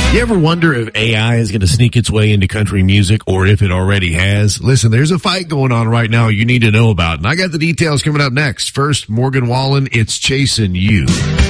You ever wonder if AI is going to sneak its way into country music or if it already has? Listen, there's a fight going on right now you need to know about, and I got the details coming up next. First, Morgan Wallen, It's Chasing You.